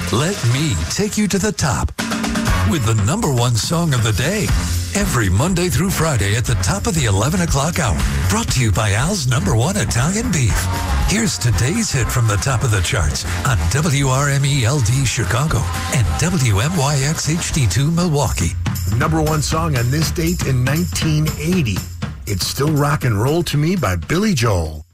Let me take you to the top with the number one song of the day. Every Monday through Friday at the top of the 11 o'clock hour. Brought to you by Al's number one Italian beef. Here's today's hit from the top of the charts on WRMELD Chicago and WMYX HD2 Milwaukee. Number one song on this date in 1980. It's Still Rock and Roll to Me by Billy Joel.